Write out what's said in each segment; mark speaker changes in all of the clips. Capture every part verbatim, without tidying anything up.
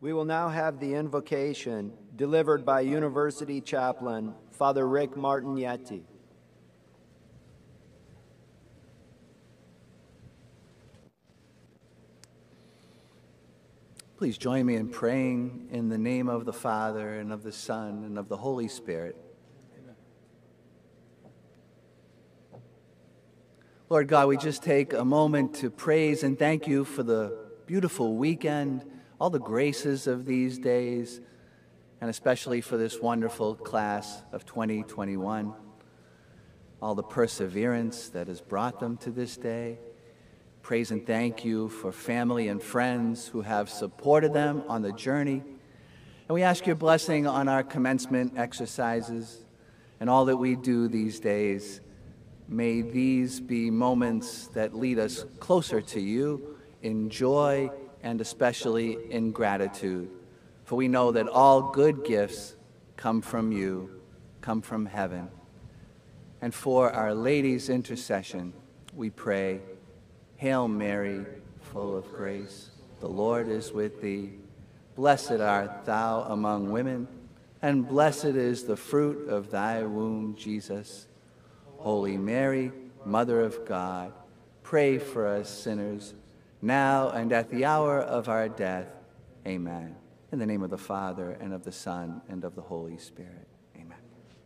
Speaker 1: We will now have the invocation delivered by University Chaplain Father Rick Martignetti.
Speaker 2: Please join me in praying in the name of the Father, and of the Son, and of the Holy Spirit. Amen. Lord God, we just take a moment to praise and thank you for the beautiful weekend, all the graces of these days, and especially for this wonderful class of twenty twenty-one, all the perseverance that has brought them to this day. Praise and thank you for family and friends who have supported them on the journey. And we ask your blessing on our commencement exercises and all that we do these days. May these be moments that lead us closer to you in joy and especially in gratitude. For we know that all good gifts come from you, come from heaven. And for Our Lady's intercession, we pray, Hail Mary, full of grace, the Lord is with thee. Blessed art thou among women, and blessed is the fruit of thy womb, Jesus. Holy Mary, Mother of God, pray for us sinners, now and at the hour of our death. Amen. In the name of the Father, and of the Son, and of the Holy Spirit. Amen.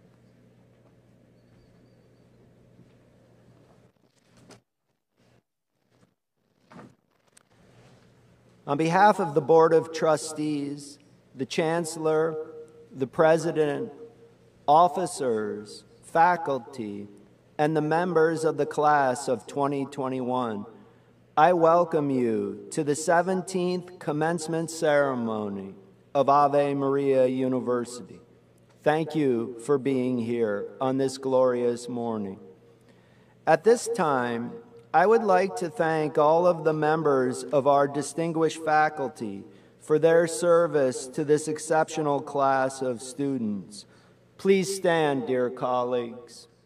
Speaker 1: On behalf of the Board of Trustees, the Chancellor, the President, officers, faculty, and the members of the class of twenty twenty-one, I welcome you to the seventeenth commencement ceremony of Ave Maria University. Thank you for being here on this glorious morning. At this time, I would like to thank all of the members of our distinguished faculty for their service to this exceptional class of students. Please stand, dear colleagues.